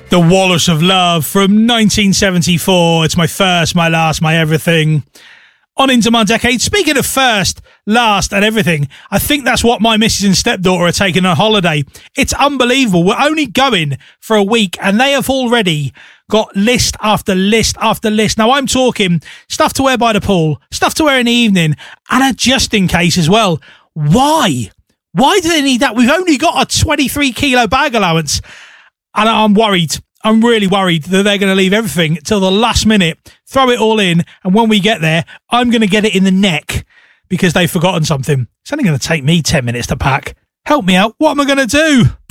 The Wallace of Love from 1974. It's my first, my last, my everything. On into my decade. Speaking of first, last and everything, I think that's what my missus and stepdaughter are taking on holiday. It's unbelievable. We're only going for a week and they have already got list after list after list. Now I'm talking stuff to wear by the pool, stuff to wear in the evening, and a just in case as well. Why? Why do they need that? We've only got a 23 kilo bag allowance. And I'm worried. I'm really worried that they're going to leave everything till the last minute, throw it all in, and when we get there, I'm going to get it in the neck because they've forgotten something. It's only going to take me 10 minutes to pack. Help me out. What am I going to do?